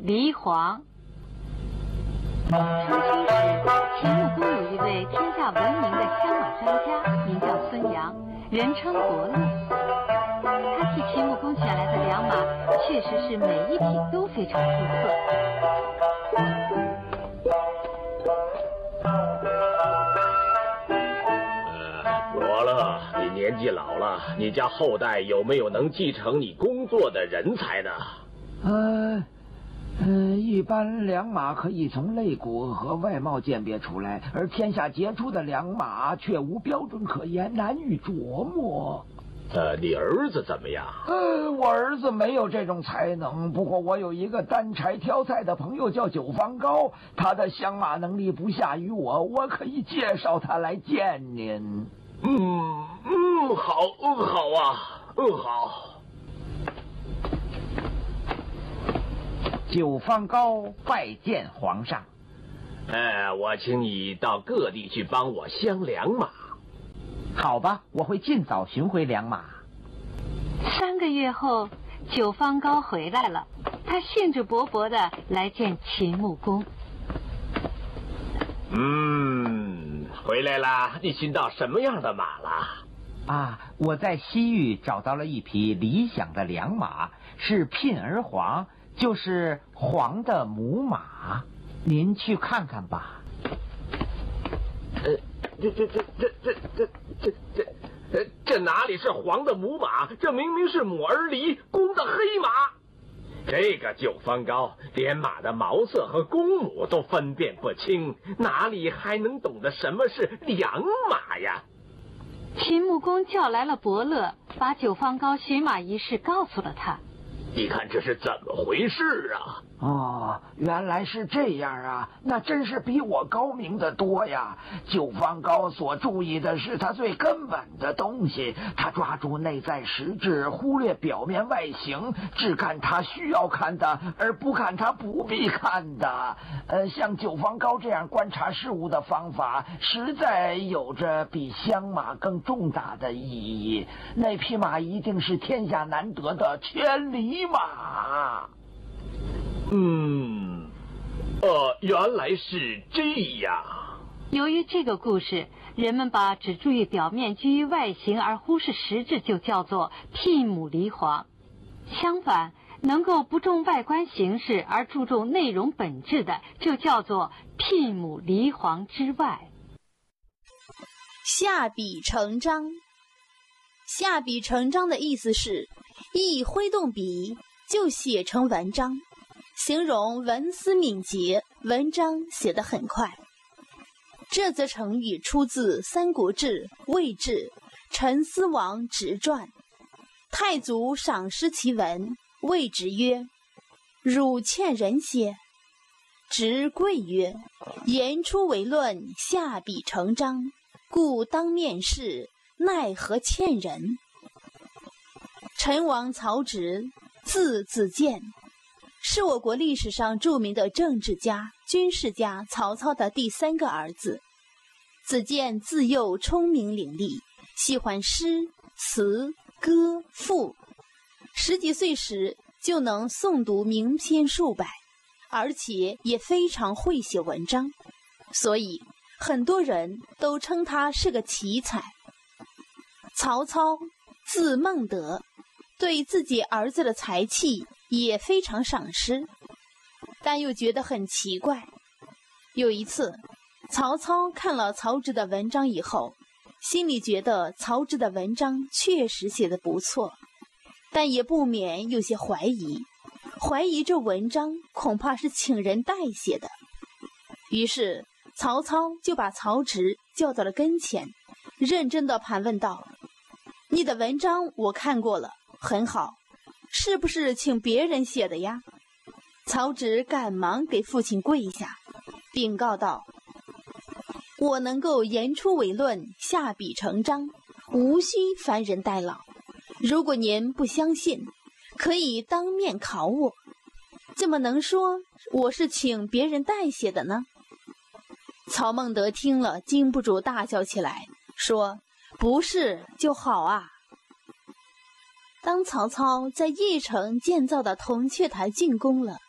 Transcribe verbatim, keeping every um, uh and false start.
离黄。春秋时，秦穆公有一位天下闻名的相马专家，名叫孙阳，人称伯乐。他替秦穆公选来的良马，确实是每一匹都非常出色。 呃，伯乐，你年纪老了，你家后代有没有能继承你工作的人才呢？ 呃。嗯，一般良马可以从肋骨和外貌鉴别出来，而天下杰出的良马却无标准可言，难以琢磨。 呃，你儿子怎么样？ 呃，我儿子没有这种才能，不过我有一个担柴挑菜的朋友叫九方高，他的相马能力不下于我，我可以介绍他来见您。 嗯嗯，好，嗯好啊，嗯好。 九方高拜见皇上。 呃，我请你到各地去帮我相良马。 好吧，我会尽早寻回良马。 三个月后，九方高回来了，他兴致勃勃地来见秦穆公。 嗯，回来啦！你寻到什么样的马了？ 啊，我在西域找到了一匹理想的良马，是聘儿黄。就是黄的母马，您去看看吧。 呃，这这这这这这这这呃，这哪里是黄的母马？这明明是母儿离公的黑马。这个九方高连马的毛色和公母都分辨不清，哪里还能懂得什么是良马呀？ 秦穆公叫来了伯乐，把九方高寻马一事告诉了他。 你看这是怎么回事啊？ 哦，原来是这样啊，那真是比我高明的多呀。九方高所注意的是他最根本的东西，他抓住内在实质，忽略表面外形，只看他需要看的，而不看他不必看的。呃，像九方高这样观察事物的方法，实在有着比相马更重大的意义。那匹马一定是天下难得的千里马。 嗯，呃，原来是这样。 由于这个故事，人们把只注意表面、居于外形而忽视实质，就叫做聘母离黄。相反，能够不重外观形式而注重内容本质的，就叫做聘母离黄之外。 下笔成章。下笔成章的意思是，一挥动笔就写成文章，形容文思敏捷，文章写得很快。这则成语出自《三国志·魏志·陈思王直传》。太祖赏识其文，谓之曰：“汝欠人些？”直贵曰：“言出为论，下笔成章，故当面试，奈何欠人？”陈王曹植，字子建，是我国历史上著名的政治家、军事家曹操的第三个儿子。子建自幼聪明伶俐，喜欢诗、词、歌、赋。十几岁时就能诵读名篇数百，而且也非常会写文章，所以很多人都称他是个奇才。曹操字孟德，对自己儿子的才气也非常赏识，但又觉得很奇怪。有一次，曹操看了曹植的文章以后，心里觉得曹植的文章确实写得不错，但也不免有些怀疑，怀疑这文章恐怕是请人代写的。于是曹操就把曹植叫到了跟前，认真地盘问道：“你的文章我看过了，很好，是不是请别人写的呀？”曹植赶忙给父亲跪下，禀告道：“我能够言出为论，下笔成章，无需凡人代劳。如果您不相信，可以当面考我，怎么能说我是请别人代写的呢？”曹孟德听了，禁不住大笑起来，说：“不是就好啊。”当曹操在邺城建造的铜雀台竣工了，